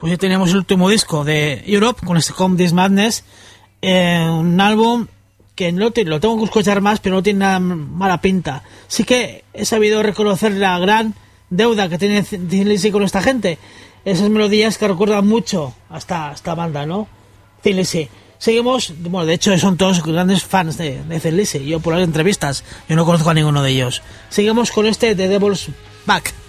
pues ya tenemos el último disco de Europe con este Come This Madness, un álbum que lo tengo que escuchar más, pero no tiene nada mala pinta. Sí que he sabido reconocer la gran deuda que tiene Thin Lizzy con esta gente, esas melodías que recuerdan mucho a esta banda, ¿no? Thin Lizzy. Seguimos, bueno, de hecho son todos grandes fans de Thin Lizzy. Yo por las entrevistas, yo no conozco a ninguno de ellos. Seguimos con este The Devil's Back.